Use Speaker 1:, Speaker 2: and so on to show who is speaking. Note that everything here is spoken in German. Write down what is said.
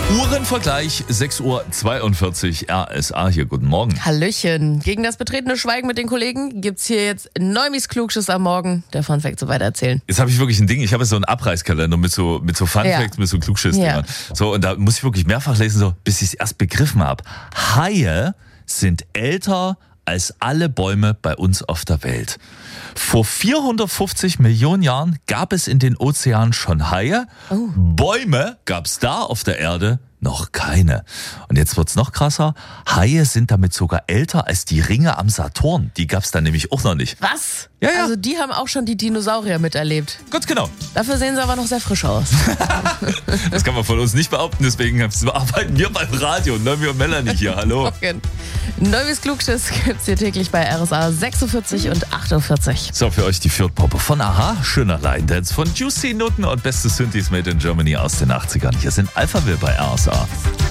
Speaker 1: Uhrenvergleich, 6:42 Uhr, RSA hier, guten Morgen.
Speaker 2: Hallöchen. Gegen das betretene Schweigen mit den Kollegen gibt's hier jetzt Neumis Klugschiss am Morgen. Der Funfact so weiter erzählen.
Speaker 1: Jetzt habe ich wirklich ein Ding, ich habe so einen Abreißkalender mit so Funfacts, mit so Klugschiss-Dingern.
Speaker 2: Ja.
Speaker 1: So, und da muss ich wirklich mehrfach lesen, so, bis ich es erst begriffen habe. Haie sind älter als alle Bäume bei uns auf der Welt. Vor 450 Millionen Jahren gab es in den Ozeanen schon Haie.
Speaker 2: Oh.
Speaker 1: Bäume gab es da auf der Erde noch keine. Und jetzt wird's noch krasser. Haie sind damit sogar älter als die Ringe am Saturn. Die gab's da nämlich auch noch nicht.
Speaker 2: Was?
Speaker 1: Ja, ja.
Speaker 2: Also die haben auch schon die Dinosaurier miterlebt.
Speaker 1: Ganz genau.
Speaker 2: Dafür sehen sie aber noch sehr frisch aus.
Speaker 1: Das kann man von uns nicht behaupten, deswegen arbeiten wir beim Radio. Neumis und Melanie hier, hallo.
Speaker 2: Neumis Klugschiss gibt's hier täglich bei RSA 46 und 48.
Speaker 1: So, für euch die Fürth-Poppe von Aha, schöner Line Dance von Juicy Nutten und beste Synthes made in Germany aus den 80ern. Hier sind Alphaville bei RSA.